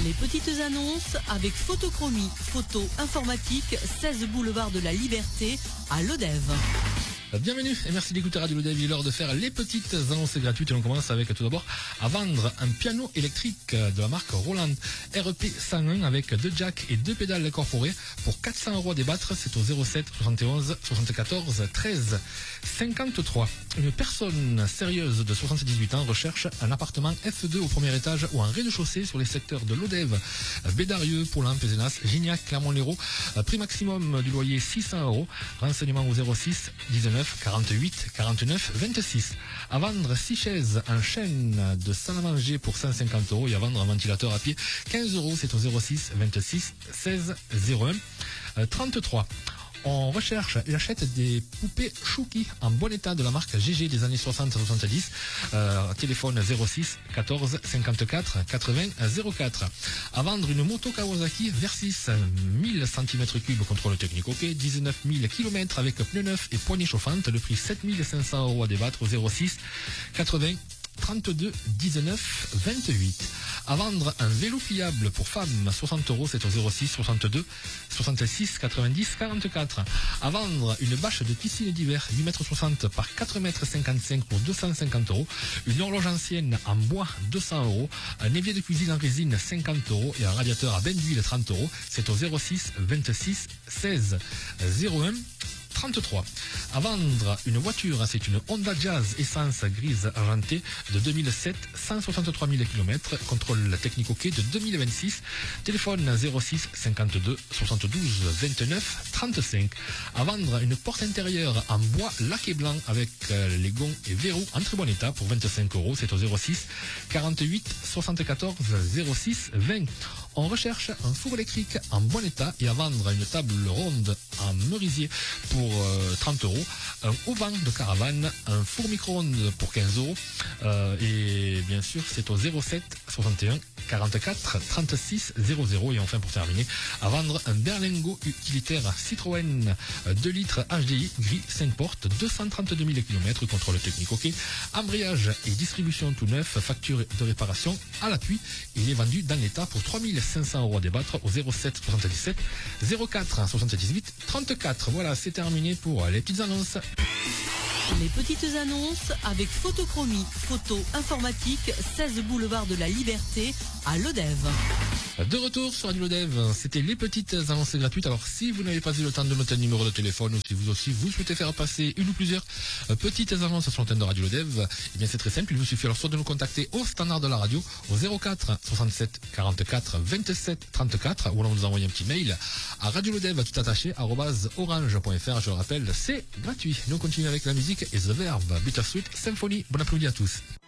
Les petites annonces avec Photochromie, photo informatique, 16 boulevard de la Liberté à Lodève. Bienvenue et merci d'écouter Radio Lodève. Il est l'heure de faire les petites annonces gratuites et on commence avec tout d'abord à vendre un piano électrique de la marque Roland RP 101 avec 2 jacks et 2 pédales incorporées pour 400 € à débattre. C'est au 07 71 74 13 53. Une personne sérieuse de 78 ans recherche un appartement F2 au premier étage ou un rez-de-chaussée sur les secteurs de Lodève, Bédarieux, Poulain, Pézenas, Gignac, Clermont-Lérault. Prix maximum du loyer 600 €. Renseignements au 06 19 48 49 26. À vendre 6 chaises en chêne de salle à manger pour 150 € et à vendre un ventilateur à pied 15 €. C'est au 06 26 16 01 33. On recherche et achète des poupées Chouki en bon état de la marque GG des années 60-70. Téléphone 06 14 54 80 04. À vendre une moto Kawasaki Versys 1000 cm3 contrôle technique OK, 19 000 km avec pneus neufs et poignées chauffantes. Le prix 7 500 € à débattre au 06 80 32 19 28. À vendre un vélo pliable pour femmes 60 €, c'est au 06 62 66 90 44. À vendre une bâche de piscine d'hiver 8,60 m par 4,55 m pour 250 €. Une horloge ancienne en bois 200 €. Un évier de cuisine en résine 50 € et un radiateur à bain d'huile 30 €. C'est au 06 26 16 01 33. À vendre une voiture, c'est une Honda Jazz essence grise argentée de 2007, 163 000 km, contrôle technique OK de 2026. Téléphone 06 52 72 29 35. À vendre une porte intérieure en bois laqué blanc avec les gonds et verrous en très bon état pour 25 €. C'est au 06 48 74 06 20. On recherche un four électrique en bon état et à vendre une table ronde en merisier pour 30 €, un auvent de caravane, un four micro-ondes pour 15 €, et bien sûr c'est au 07 61 44 36 00. Et enfin pour terminer, à vendre un berlingot utilitaire Citroën 2 litres HDI gris 5 portes, 232 000 km, contrôle technique OK, embrayage et distribution tout neuf, facture de réparation à l'appui. Il est vendu dans l'état pour 3 500 € à débattre au 07 77 04 78 34. Voilà, c'est terminé pour les petites annonces. Les petites annonces avec Photochromie, photo informatique, 16 boulevard de la Liberté à Lodève. De retour sur Radio Lodève, c'était les petites annonces gratuites. Alors si vous n'avez pas eu le temps de noter le numéro de téléphone ou si vous aussi vous souhaitez faire passer une ou plusieurs petites annonces sur l'antenne de Radio Lodève, eh bien c'est très simple, il vous suffit alors soit de nous contacter au standard de la radio au 04 67 44 27 34 ou alors nous envoyer un petit mail à radiolodève tout attaché @orange.fr. Je le rappelle, c'est gratuit. Nous continuons avec la musique et The Verve Bittersweet Symphony. Bon après-midi à tous.